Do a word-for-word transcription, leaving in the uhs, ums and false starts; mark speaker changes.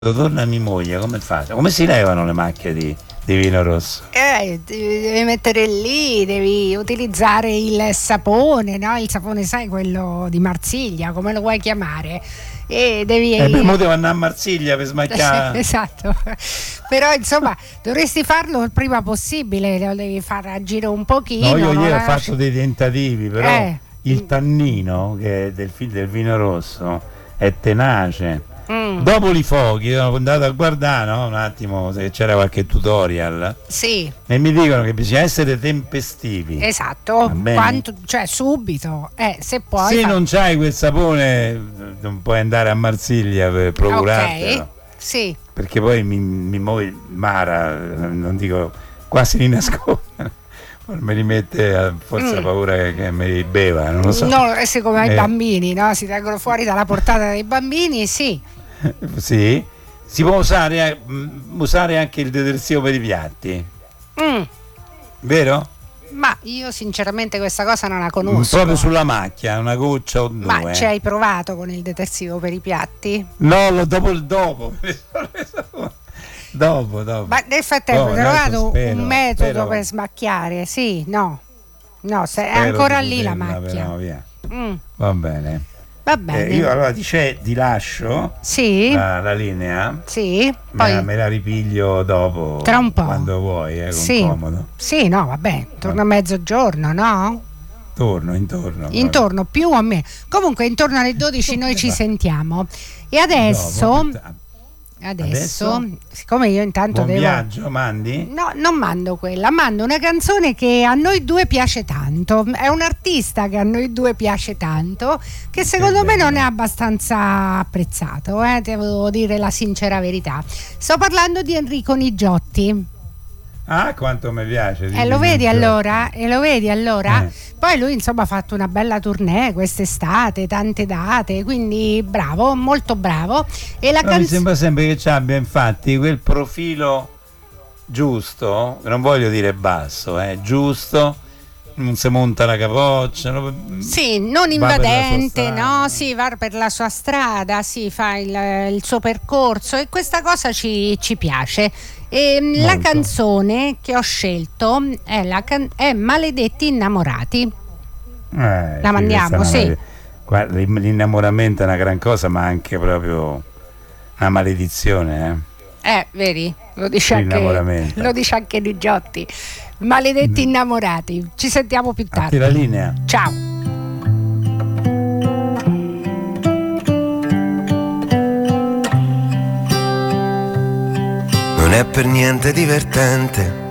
Speaker 1: torna mia moglie, come faccio? Come si levano le macchie di, di vino rosso?
Speaker 2: Eh, devi mettere lì, devi utilizzare il sapone, no? Il sapone, sai, quello di Marsiglia, come lo vuoi chiamare? E devi...
Speaker 1: Eh, beh, mo devo andare a Marsiglia per smacchiare.
Speaker 2: Esatto, però insomma dovresti farlo il prima possibile, lo devi far agire un pochino.
Speaker 1: No, io ieri ho
Speaker 2: la...
Speaker 1: fatto dei tentativi, però
Speaker 2: eh.
Speaker 1: il tannino che è del, del vino rosso è tenace.
Speaker 2: Mm.
Speaker 1: Dopo i fuochi sono andato a guardare, no? Un attimo se c'era qualche tutorial.
Speaker 2: Sì.
Speaker 1: E mi dicono che bisogna essere tempestivi.
Speaker 2: Esatto, quanto, cioè subito. Eh, se puoi.
Speaker 1: Se
Speaker 2: fa...
Speaker 1: non c'hai quel sapone, non puoi andare a Marsiglia per procurartelo.
Speaker 2: Ok, sì.
Speaker 1: Perché poi mi, mi muove Mara, non dico quasi mi nasconde. Mi rimette forse mm. paura che, che mi beva, non lo so.
Speaker 2: No, è come
Speaker 1: eh.
Speaker 2: i bambini, no? Si tengono fuori dalla portata dei bambini, sì.
Speaker 1: Sì, si può usare, usare anche il detersivo per i piatti.
Speaker 2: Mm.
Speaker 1: Vero?
Speaker 2: Ma io sinceramente questa cosa non la conosco.
Speaker 1: Proprio sulla macchia, una goccia o due.
Speaker 2: Ma ci hai provato con il detersivo per i piatti?
Speaker 1: No, lo, dopo il dopo. dopo, dopo.
Speaker 2: Ma nel frattempo hai
Speaker 1: oh,
Speaker 2: trovato
Speaker 1: spero,
Speaker 2: un metodo
Speaker 1: spero.
Speaker 2: per smacchiare? Sì, no. No, se è ancora lì la macchia.
Speaker 1: Però, via.
Speaker 2: Mm.
Speaker 1: Va bene.
Speaker 2: Va bene.
Speaker 1: Eh, io allora ti, ti lascio
Speaker 2: sì.
Speaker 1: la, la linea.
Speaker 2: Sì.
Speaker 1: Poi me, me la ripiglio dopo.
Speaker 2: Tra un po'.
Speaker 1: Quando vuoi, eh, con
Speaker 2: sì.
Speaker 1: comodo.
Speaker 2: Sì, no, vabbè, torno a mezzogiorno, no?
Speaker 1: Torno, intorno.
Speaker 2: Intorno, più o meno. Comunque intorno alle dodici noi ci sentiamo. E adesso...
Speaker 1: Dopo,
Speaker 2: Adesso, Adesso, siccome io intanto
Speaker 1: buon
Speaker 2: devo...
Speaker 1: viaggio, mandi?
Speaker 2: No, non mando quella, mando una canzone che a noi due piace tanto. È un artista che a noi due piace tanto, che secondo me non è abbastanza apprezzato, eh? Devo dire la sincera verità. Sto parlando di Enrico Nigiotti.
Speaker 1: Ah, quanto mi piace.
Speaker 2: E eh, lo vedi allora? E lo vedi allora?
Speaker 1: Eh.
Speaker 2: Poi lui insomma ha fatto una bella tournée quest'estate, tante date, quindi bravo, molto bravo. E la
Speaker 1: canz- mi sembra sempre che abbia infatti quel profilo giusto, non voglio dire basso, eh, giusto, non si monta la capoccia. No,
Speaker 2: sì, non invadente, no? Sì, va per la sua strada, sì, fa il, il suo percorso e questa cosa ci, ci piace. E la canzone che ho scelto è, la can- è Maledetti innamorati.
Speaker 1: Eh,
Speaker 2: la mandiamo, sì.
Speaker 1: Male- Guarda, l'innamoramento è una gran cosa, ma anche proprio una maledizione, eh?
Speaker 2: Eh, vedi? Lo dice anche, lo dice anche Nigiotti. Maledetti mm. innamorati. Ci sentiamo più tardi.
Speaker 1: La linea.
Speaker 2: Ciao.
Speaker 3: Non è per niente divertente